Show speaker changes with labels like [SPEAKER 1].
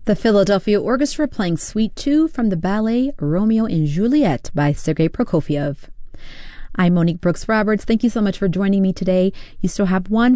[SPEAKER 1] The Philadelphia Orchestra playing Suite 2 from the ballet Romeo and Juliet by Sergei Prokofiev. I'm Monique Brooks Roberts. Thank you so much for joining me today. You still have one